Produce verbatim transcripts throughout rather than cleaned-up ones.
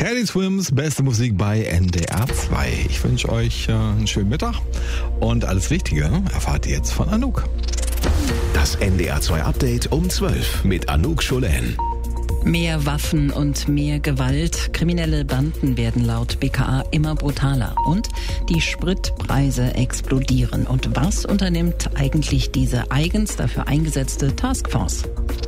Teddy Swims, beste Musik bei N D R zwei. Ich wünsche euch äh, einen schönen Mittag und alles Wichtige erfahrt ihr jetzt von Anouk. Das N D R zwei Update um zwölf mit Anouk Scholen. Mehr Waffen und mehr Gewalt. Kriminelle Banden werden laut B K A immer brutaler. Und die Spritpreise explodieren. Und was unternimmt eigentlich diese eigens dafür eingesetzte Taskforce?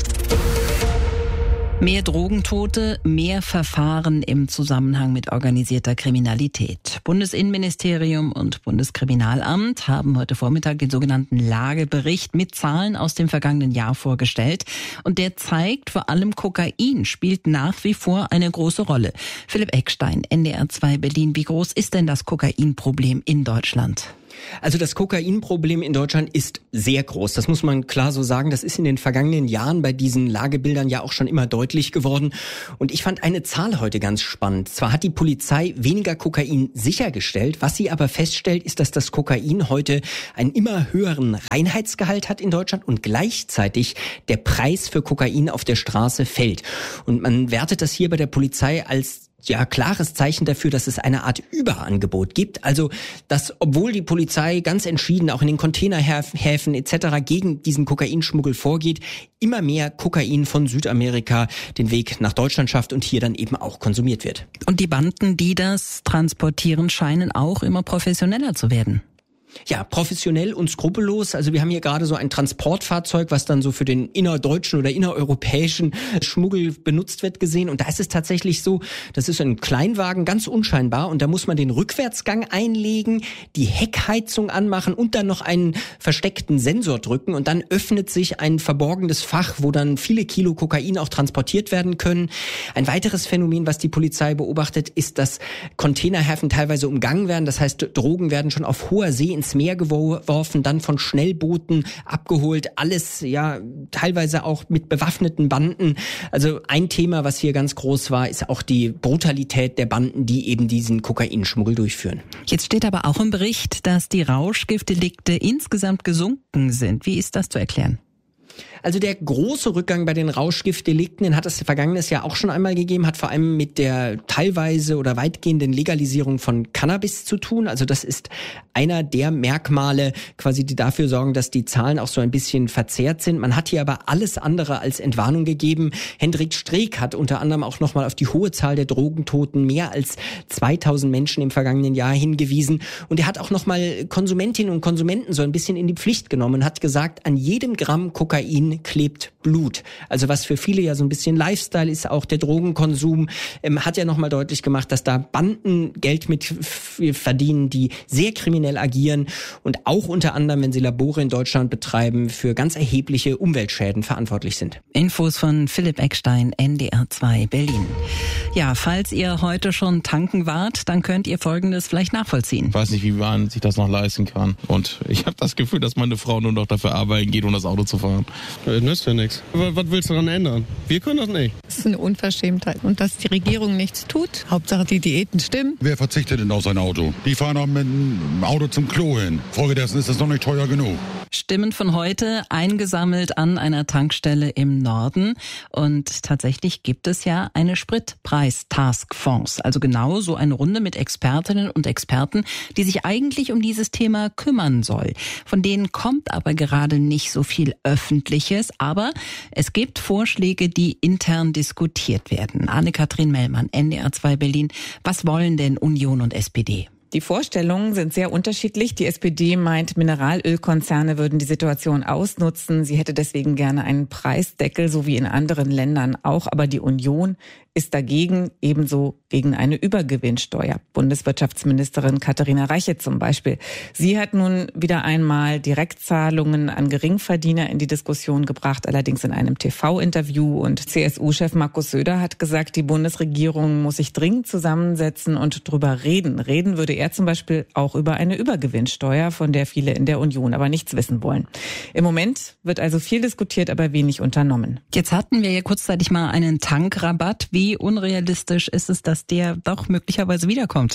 Mehr Drogentote, mehr Verfahren im Zusammenhang mit organisierter Kriminalität. Bundesinnenministerium und Bundeskriminalamt haben heute Vormittag den sogenannten Lagebericht mit Zahlen aus dem vergangenen Jahr vorgestellt. Und der zeigt, vor allem Kokain spielt nach wie vor eine große Rolle. Philipp Eckstein, N D R zwei Berlin. Wie groß ist denn das Kokainproblem in Deutschland? Also das Kokainproblem in Deutschland ist sehr groß. Das muss man klar so sagen. Das ist in den vergangenen Jahren bei diesen Lagebildern ja auch schon immer deutlich geworden. Und ich fand eine Zahl heute ganz spannend. Zwar hat die Polizei weniger Kokain sichergestellt, was sie aber feststellt, ist, dass das Kokain heute einen immer höheren Reinheitsgehalt hat in Deutschland und gleichzeitig der Preis für Kokain auf der Straße fällt. Und man wertet das hier bei der Polizei als ja, klares Zeichen dafür, dass es eine Art Überangebot gibt. Also, dass obwohl die Polizei ganz entschieden auch in den Containerhäfen et cetera gegen diesen Kokainschmuggel vorgeht, immer mehr Kokain von Südamerika den Weg nach Deutschland schafft und hier dann eben auch konsumiert wird. Und die Banden, die das transportieren, scheinen auch immer professioneller zu werden. Ja, professionell und skrupellos. Also wir haben hier gerade so ein Transportfahrzeug, was dann so für den innerdeutschen oder innereuropäischen Schmuggel benutzt wird, gesehen. Und da ist es tatsächlich so, das ist ein Kleinwagen, ganz unscheinbar. Und da muss man den Rückwärtsgang einlegen, die Heckheizung anmachen und dann noch einen versteckten Sensor drücken. Und dann öffnet sich ein verborgenes Fach, wo dann viele Kilo Kokain auch transportiert werden können. Ein weiteres Phänomen, was die Polizei beobachtet, ist, dass Containerhäfen teilweise umgangen werden. Das heißt, Drogen werden schon auf hoher See ins Meer geworfen, dann von Schnellbooten abgeholt, alles ja teilweise auch mit bewaffneten Banden. Also ein Thema, was hier ganz groß war, ist auch die Brutalität der Banden, die eben diesen Kokainschmuggel durchführen. Jetzt steht aber auch im Bericht, dass die Rauschgiftdelikte insgesamt gesunken sind. Wie ist das zu erklären? Also der große Rückgang bei den Rauschgiftdelikten, den hat es vergangenes Jahr auch schon einmal gegeben, hat vor allem mit der teilweise oder weitgehenden Legalisierung von Cannabis zu tun. Also das ist einer der Merkmale, quasi, die dafür sorgen, dass die Zahlen auch so ein bisschen verzerrt sind. Man hat hier aber alles andere als Entwarnung gegeben. Hendrik Streeck hat unter anderem auch nochmal auf die hohe Zahl der Drogentoten, mehr als zweitausend Menschen im vergangenen Jahr, hingewiesen. Und er hat auch nochmal Konsumentinnen und Konsumenten so ein bisschen in die Pflicht genommen und hat gesagt, an jedem Gramm Kokain klebt Blut. Also was für viele ja so ein bisschen Lifestyle ist, auch der Drogenkonsum, ähm, hat ja nochmal deutlich gemacht, dass da Banden Geld mit f- verdienen, die sehr kriminell agieren und auch unter anderem, wenn sie Labore in Deutschland betreiben, für ganz erhebliche Umweltschäden verantwortlich sind. Infos von Philipp Eckstein, N D R zwei Berlin. Ja, falls ihr heute schon tanken wart, dann könnt ihr Folgendes vielleicht nachvollziehen. Ich weiß nicht, wie man sich das noch leisten kann. Und ich habe das Gefühl, dass meine Frau nur noch dafür arbeiten geht, um das Auto zu fahren. Das nützt ja nichts. Was willst du daran ändern? Wir können das nicht. Das ist eine Unverschämtheit. Und dass die Regierung nichts tut. Hauptsache die Diäten stimmen. Wer verzichtet denn auf sein Auto? Die fahren auch mit dem Auto zum Klo hin. Folgedessen ist das noch nicht teuer genug. Stimmen von heute eingesammelt an einer Tankstelle im Norden. Und tatsächlich gibt es ja eine Spritpreis-Taskforce. Also genau so eine Runde mit Expertinnen und Experten, die sich eigentlich um dieses Thema kümmern soll. Von denen kommt aber gerade nicht so viel Öffentliches. Aber es gibt Vorschläge, die intern diskutiert werden. Anne-Kathrin Mellmann, N D R zwei Berlin. Was wollen denn Union und S P D? Die Vorstellungen sind sehr unterschiedlich. Die S P D meint, Mineralölkonzerne würden die Situation ausnutzen. Sie hätte deswegen gerne einen Preisdeckel, so wie in anderen Ländern auch. Aber die Union ist dagegen, ebenso gegen eine Übergewinnsteuer. Bundeswirtschaftsministerin Katharina Reiche zum Beispiel. Sie hat nun wieder einmal Direktzahlungen an Geringverdiener in die Diskussion gebracht, allerdings in einem T V-Interview. Und C S U-Chef Markus Söder hat gesagt, die Bundesregierung muss sich dringend zusammensetzen und drüber reden. Reden würde er zum Beispiel auch über eine Übergewinnsteuer, von der viele in der Union aber nichts wissen wollen. Im Moment wird also viel diskutiert, aber wenig unternommen. Jetzt hatten wir ja kurzzeitig mal einen Tankrabatt. Wie unrealistisch ist es, dass der doch möglicherweise wiederkommt?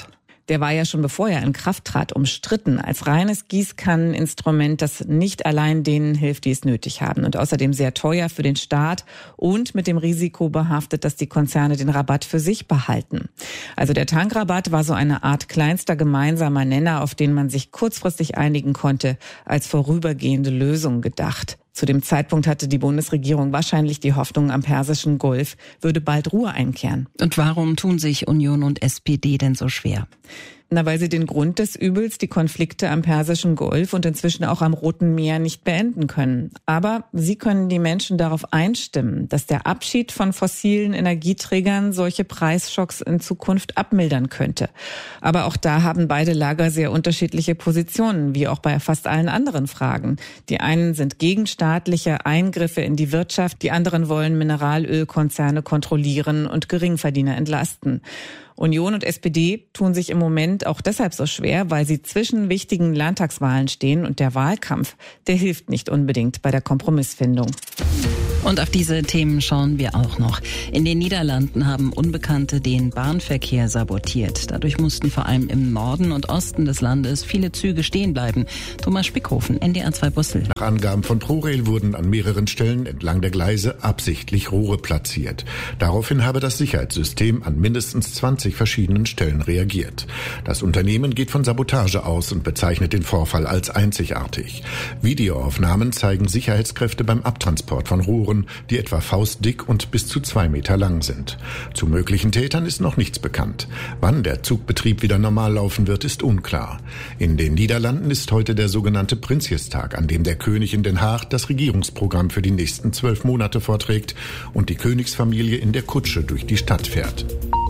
Der war ja schon bevor er in Kraft trat umstritten als reines Gießkanneninstrument, das nicht allein denen hilft, die es nötig haben und außerdem sehr teuer für den Staat und mit dem Risiko behaftet, dass die Konzerne den Rabatt für sich behalten. Also der Tankrabatt war so eine Art kleinster gemeinsamer Nenner, auf den man sich kurzfristig einigen konnte, als vorübergehende Lösung gedacht. Zu dem Zeitpunkt hatte die Bundesregierung wahrscheinlich die Hoffnung, am Persischen Golf würde bald Ruhe einkehren. Und warum tun sich Union und S P D denn so schwer? Na, weil sie den Grund des Übels, die Konflikte am Persischen Golf und inzwischen auch am Roten Meer, nicht beenden können. Aber sie können die Menschen darauf einstimmen, dass der Abschied von fossilen Energieträgern solche Preisschocks in Zukunft abmildern könnte. Aber auch da haben beide Lager sehr unterschiedliche Positionen, wie auch bei fast allen anderen Fragen. Die einen sind gegen staatliche Eingriffe in die Wirtschaft, die anderen wollen Mineralölkonzerne kontrollieren und Geringverdiener entlasten. Union und S P D tun sich im Moment auch deshalb so schwer, weil sie zwischen wichtigen Landtagswahlen stehen und der Wahlkampf, der hilft nicht unbedingt bei der Kompromissfindung. Und auf diese Themen schauen wir auch noch. In den Niederlanden haben Unbekannte den Bahnverkehr sabotiert. Dadurch mussten vor allem im Norden und Osten des Landes viele Züge stehen bleiben. Thomas Spickhofen, N D R zwei Brüssel. Nach Angaben von ProRail wurden an mehreren Stellen entlang der Gleise absichtlich Rohre platziert. Daraufhin habe das Sicherheitssystem an mindestens zwanzig verschiedenen Stellen reagiert. Das Unternehmen geht von Sabotage aus und bezeichnet den Vorfall als einzigartig. Videoaufnahmen zeigen Sicherheitskräfte beim Abtransport von Rohren, die etwa faustdick und bis zu zwei Meter lang sind. Zu möglichen Tätern ist noch nichts bekannt. Wann der Zugbetrieb wieder normal laufen wird, ist unklar. In den Niederlanden ist heute der sogenannte Prinsjestag, an dem der König in Den Haag das Regierungsprogramm für die nächsten zwölf Monate vorträgt und die Königsfamilie in der Kutsche durch die Stadt fährt.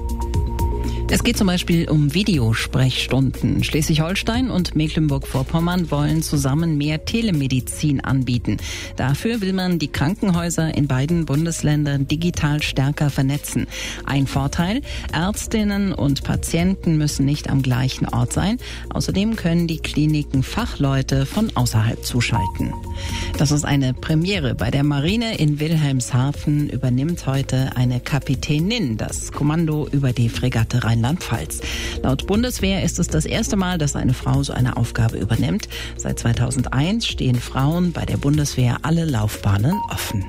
Es geht zum Beispiel um Videosprechstunden. Schleswig-Holstein und Mecklenburg-Vorpommern wollen zusammen mehr Telemedizin anbieten. Dafür will man die Krankenhäuser in beiden Bundesländern digital stärker vernetzen. Ein Vorteil: Ärztinnen und Patienten müssen nicht am gleichen Ort sein. Außerdem können die Kliniken Fachleute von außerhalb zuschalten. Das ist eine Premiere. Bei der Marine in Wilhelmshaven übernimmt heute eine Kapitänin das Kommando über die Fregatte Rheinland-Pfalz. Laut Bundeswehr ist es das erste Mal, dass eine Frau so eine Aufgabe übernimmt. Seit zweitausendeins stehen Frauen bei der Bundeswehr alle Laufbahnen offen.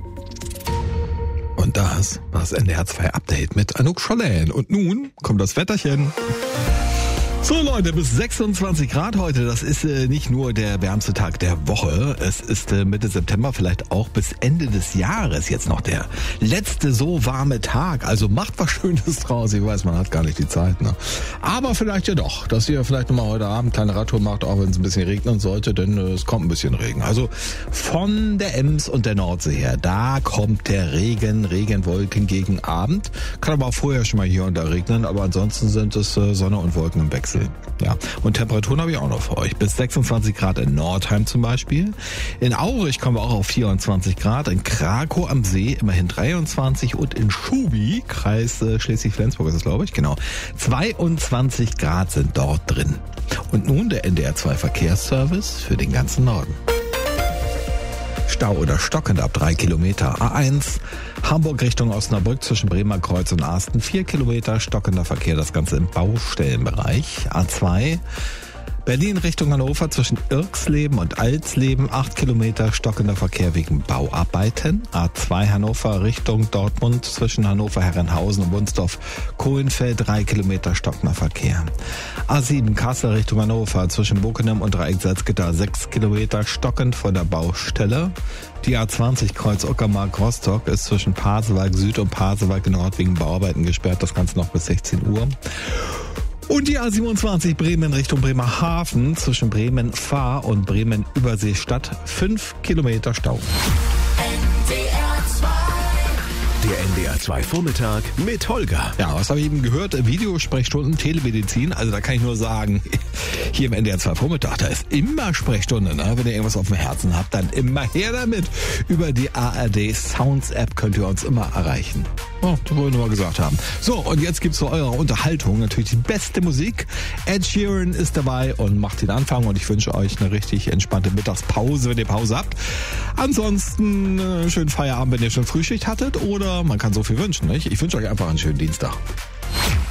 Und das war das N D R zwei Update mit Anouk Schollen. Und nun kommt das Wetterchen. So Leute, bis sechsundzwanzig Grad heute, das ist äh, nicht nur der wärmste Tag der Woche, es ist äh, Mitte September, vielleicht auch bis Ende des Jahres jetzt noch der letzte so warme Tag. Also macht was Schönes draus, ich weiß, man hat gar nicht die Zeit, ne? Aber vielleicht ja doch, dass ihr vielleicht nochmal heute Abend kleine Radtour macht, auch wenn es ein bisschen regnen sollte, denn äh, es kommt ein bisschen Regen. Also von der Ems und der Nordsee her, da kommt der Regen, Regenwolken gegen Abend. Kann aber auch vorher schon mal hier und da regnen, aber ansonsten sind es äh, Sonne und Wolken im Wechsel. Ja, und Temperaturen habe ich auch noch für euch. Bis sechsundzwanzig Grad in Nordheim zum Beispiel. In Aurich kommen wir auch auf vierundzwanzig Grad. In Krakow am See immerhin dreiundzwanzig. Und in Schubi, Kreis äh, Schleswig-Flensburg ist es, glaube ich, genau, zweiundzwanzig Grad sind dort drin. Und nun der N D R zwei Verkehrsservice für den ganzen Norden. Stau oder stockend ab drei Kilometer. A eins, Hamburg Richtung Osnabrück zwischen Bremer Kreuz und Asten. vier Kilometer stockender Verkehr, das Ganze im Baustellenbereich. A zwei, Berlin Richtung Hannover zwischen Irxleben und Alsleben. acht Kilometer stockender Verkehr wegen Bauarbeiten. A zwei Hannover Richtung Dortmund zwischen Hannover Herrenhausen und Wunsdorf Kohlenfeld. drei Kilometer stockender Verkehr. A sieben Kassel Richtung Hannover zwischen Bockenem und Dreieck Salzgitter. sechs Kilometer stockend vor der Baustelle. Die A zwanzig Kreuz Uckermark Rostock ist zwischen Pasewalk Süd und Pasewalk Nord wegen Bauarbeiten gesperrt. Das Ganze noch bis sechzehn Uhr. Und die A siebenundzwanzig Bremen Richtung Bremerhaven zwischen Bremen-Fahr und Bremen-Überseestadt. fünf Kilometer Stau. Der N D R zwei Vormittag mit Holger. Ja, was habe ich eben gehört? Videosprechstunden, Telemedizin. Also da kann ich nur sagen, hier im N D R zwei Vormittag, da ist immer Sprechstunde. Ne? Wenn ihr irgendwas auf dem Herzen habt, dann immer her damit. Über die A R D Sounds App könnt ihr uns immer erreichen. Oh, das wollen wir mal gesagt haben. So, und jetzt gibt's für eure Unterhaltung natürlich die beste Musik. Ed Sheeran ist dabei und macht den Anfang. Und ich wünsche euch eine richtig entspannte Mittagspause, wenn ihr Pause habt. Ansonsten äh, schönen Feierabend, wenn ihr schon Frühschicht hattet. Oder man kann so viel wünschen, nicht? Ich wünsche euch einfach einen schönen Dienstag.